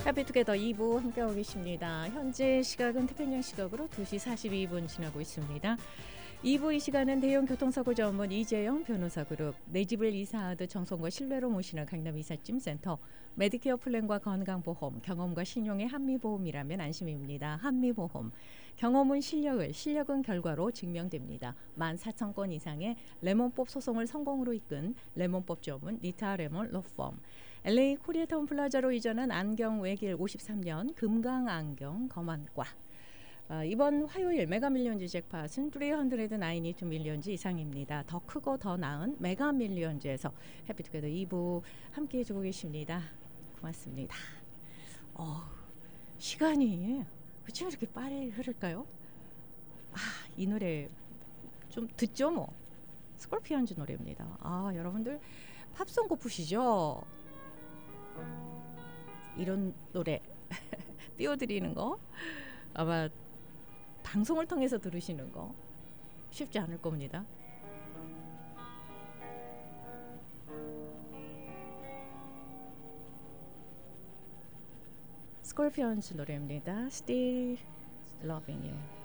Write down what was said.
해피투게더 2부 함께하고 계십니다. 현재 시각은 태평양 시각으로 2시 42분 지나고 있습니다. 2부 이 시간은 대형 교통사고 전문 이재영 변호사 그룹, 내 집을 이사하듯 정성과 신뢰로 모시는 강남 이삿짐센터, 메디케어 플랜과 건강보험, 경험과 신용의 한미보험이라면 안심입니다. 한미보험. 경험은 실력을, 실력은 결과로 증명됩니다. 14,000건 이상의 레몬법 소송을 성공으로 이끈 레몬법 전문 리타 레몬 로펌. LA 코리아타운 플라자로 이전한 안경 외길 53년 금강안경 검안과. 이번 화요일 메가밀리언즈 잭팟은 392 밀리언즈 이상입니다. 더 크고 더 나은 메가밀리언즈에서 해피투게더 2부 함께해 주고 계십니다. 고맙습니다. 시간이 어쩜 이렇게 빠르게 흐를까요? 이 노래 좀 듣죠 뭐. 스콜피언즈 노래입니다. 여러분들 팝송 고프시죠? 이런 노래 띄워드리는 거 아마 방송을 통해서 들으시는 거 쉽지 않을 겁니다. 스콜피언즈 노래입니다. Still Loving You.